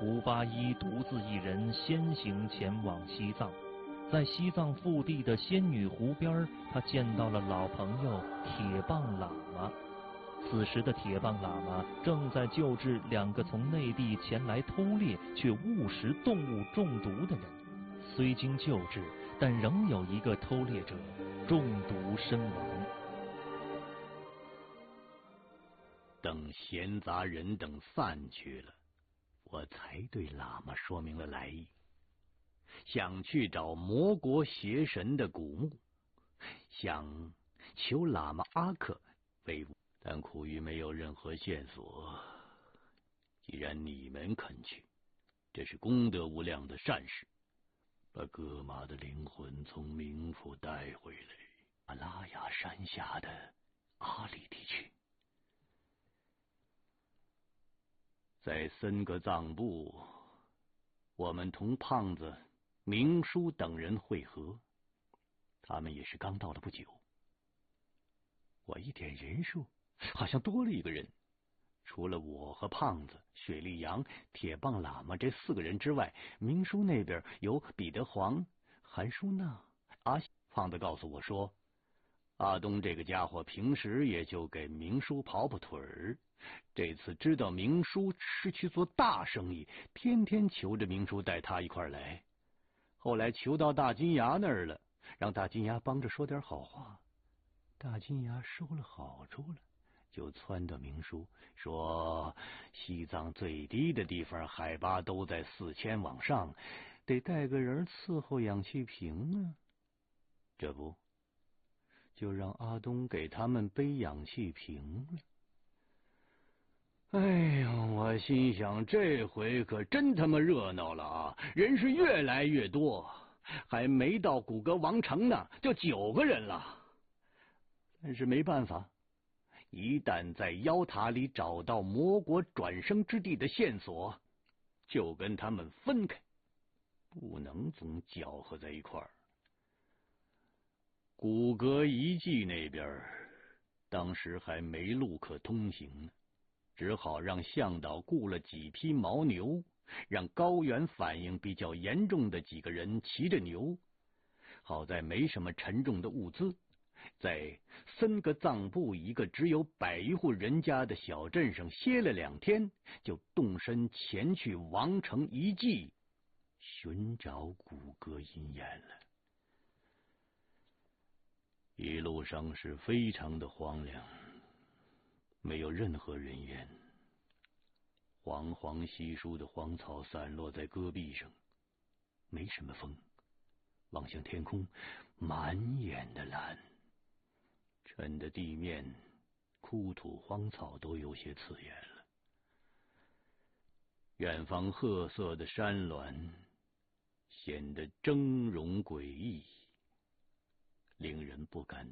吴八一独自一人先行前往西藏，在西藏腹地的仙女湖边，他见到了老朋友铁棒喇嘛。此时的铁棒喇嘛正在救治2个从内地前来偷猎却误食动物中毒的人。虽经救治，但仍有一个偷猎者中毒身亡。 等闲杂人等散去了，我才对喇嘛说明了来意，想去找魔国邪神的古墓，想求喇嘛阿克为我，但苦于没有任何线索。既然你们肯去，这是功德无量的善事，把戈玛的灵魂从冥府带回来，阿拉雅山下的阿里地区。在森格藏部，我们同胖子、明叔等人会合，他们也是刚到了不久。我一点人数，好像多了一个人。除了我和胖子、雪莉杨、铁棒喇嘛这4个人之外，明叔那边有彼得黄、韩舒娜、阿胖子告诉我说，阿东这个家伙平时也就给明叔跑跑腿儿，这次知道明叔是去做大生意，天天求着明叔带他一块来。后来求到大金牙那儿了，让大金牙帮着说点好话。大金牙收了好处了，就撺掇明叔说，西藏最低的地方海拔都在4000往上，得带个人伺候氧气瓶啊。这不，就让阿东给他们背氧气瓶了。哎呀，我心想，这回可真他妈热闹了啊！人是越来越多，还没到古格王城呢，就9个人了。但是没办法，一旦在妖塔里找到魔国转生之地的线索，就跟他们分开，不能总搅和在一块儿。古格遗迹那边当时还没路可通行呢，只好让向导雇了几匹牦牛，让高原反应比较严重的几个人骑着牛。好在没什么沉重的物资，在森格藏布一个只有100户人家的小镇上歇了2天，就动身前去王城遗迹寻找古格阴眼了。一路上是非常的荒凉，没有任何人烟，黄黄稀疏的荒草散落在戈壁上，没什么风，望向天空满眼的蓝，衬得地面枯土荒草都有些刺眼了。远方褐色的山峦显得峥嵘诡异，令人不敢